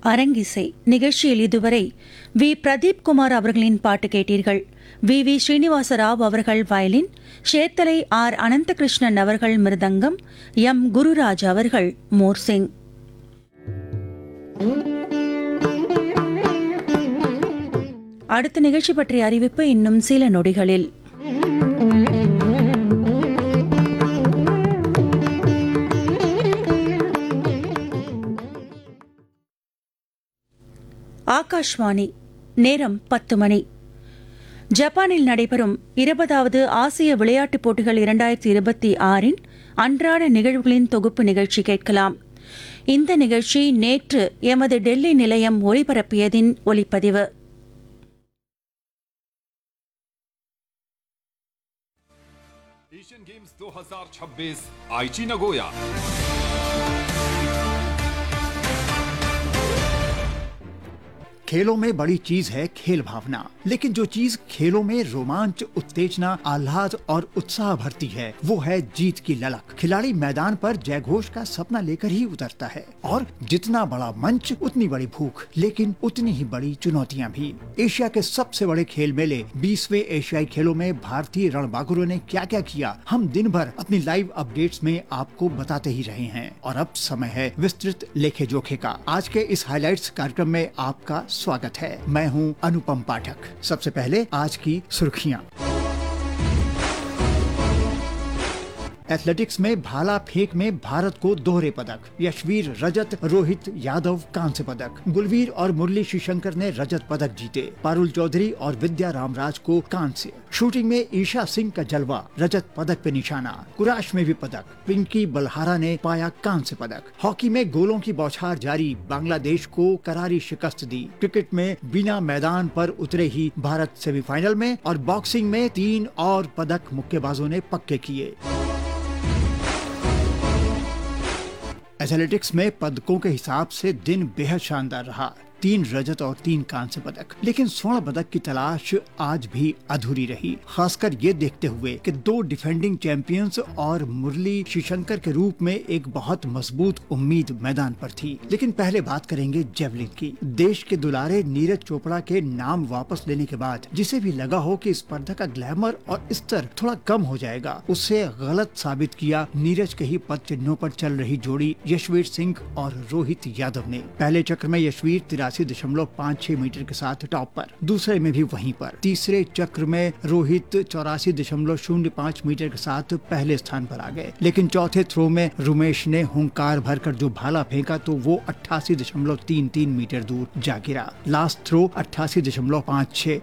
அரங்கிசை நிகழ்ச்சியில் இதுவரை வி பிரதீப் குமார் அவர்களின் பாட்டு கேட்டீர்கள். வி ஸ்ரீனிவாச ராவ் அவர்கள் வயலின், ஷேத்தலை ஆர் அனந்தகிருஷ்ணன் அவர்கள் மிருதங்கம், எம் குருராஜ் அவர்கள் மோர்சிங். அடுத்த நிகழ்ச்சி பற்றிய அறிவிப்பு இன்னும் சில நொடிகளில். ஆகாஷ்வாணி. நேரம் 10 மணி. ஜப்பானில் நடைபெறும் 20வது ஆசிய விளையாட்டுப் போட்டிகள் 2026 அன்றாட நிகழ்வுகளின் தொகுப்பு நிகழ்ச்சி கேட்கலாம். இந்த நிகழ்ச்சி நேற்று எமது டெல்லி நிலையம் ஒலிபரப்பியதின் ஒலிப்பதிவு. एशियन गेम्स 2026 आईची नगोया। खेलों में बड़ी चीज है खेल भावना, लेकिन जो चीज खेलों में रोमांच, उत्तेजना, आह्लाद और उत्साह भरती है वो है जीत की ललक। खिलाड़ी मैदान पर जयघोष का सपना लेकर ही उतरता है और जितना बड़ा मंच उतनी बड़ी भूख, लेकिन उतनी ही बड़ी चुनौतियां भी। एशिया के सबसे बड़े खेल मेले 20वें एशियाई खेलों में भारतीय रणबांकुरों ने क्या क्या किया, हम दिन भर अपनी लाइव अपडेट्स में आपको बताते ही रहे हैं। और अब समय है विस्तृत लेखे जोखे का। आज के इस हाइलाइट्स कार्यक्रम में आपका स्वागत है। मैं हूं अनुपम पाठक। सबसे पहले आज की सुर्खियां। एथलेटिक्स में भाला फेंक में भारत को दोहरे पदक, यशवीर रजत, रोहित यादव कांस्य पदक। गुलवीर और मुरली श्रीशंकर ने रजत पदक जीते। पारुल चौधरी और विद्या रामराज को कांस्य। शूटिंग में ईशा सिंह का जलवा, रजत पदक पे निशाना। कुराश में भी पदक, पिंकी बलहारा ने पाया कांस्य पदक। हॉकी में गोलों की बौछार जारी, बांग्लादेश को करारी शिकस्त दी। क्रिकेट में बिना मैदान पर उतरे ही भारत सेमीफाइनल में, और बॉक्सिंग में 3 और पदक मुक्केबाजों ने पक्के किए। एथलेटिक्स में पदकों के हिसाब से दिन बेहद शानदार रहा। 3 रजत और 3 कांस्य पदक, लेकिन स्वर्ण पदक की तलाश आज भी अधूरी रही। खासकर ये देखते हुए कि 2 डिफेंडिंग चैंपियंस और मुरली श्रीशंकर के रूप में एक बहुत मजबूत उम्मीद मैदान पर थी। लेकिन पहले बात करेंगे जेवलिन की। देश के दुलारे नीरज चोपड़ा के नाम वापस लेने के बाद जिसे भी लगा हो कि स्पर्धा का ग्लैमर और स्तर थोड़ा कम हो जाएगा, उसे गलत साबित किया नीरज के ही पद चिन्हों पर चल रही जोड़ी यशवीर सिंह और रोहित यादव ने। पहले चक्र में यशवीर 83.56 मीटर के साथ टॉप पर, दूसरे में भी वहीं पर। तीसरे चक्र में रोहित 84.05 मीटर के साथ पहले स्थान पर आ गए। लेकिन चौथे थ्रो में रुमेश ने हुंकार भरकर जो भाला फेंका तो वो 88.33 मीटर दूर जा गिरा। Last throw 88.56